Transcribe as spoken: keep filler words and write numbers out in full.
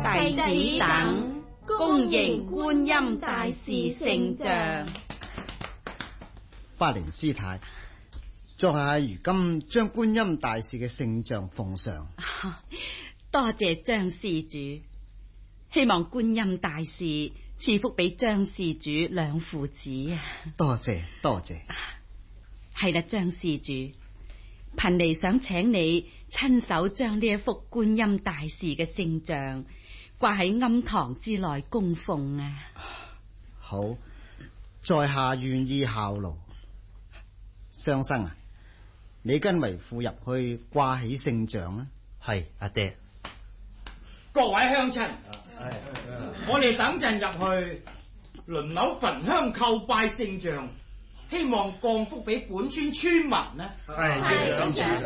弟子等恭迎觀音大士聖像。 花蓮師太，在下如今將觀音大士嘅聖像奉上。 多謝張施主，希望觀音大士賜福俾張施主兩父子啊！ 多謝多謝。 係啦，張施主，貧尼想請你親手將呢一幅觀音大士嘅聖像掛喺庵堂之內供奉啊！ 好，在下願意效勞。雙生啊，你跟為父入去掛起聖像啊！ 係阿爹。 各位鄉親，我哋等陣入去輪流焚香叩拜聖像，希望降福俾本村村民呢。 係，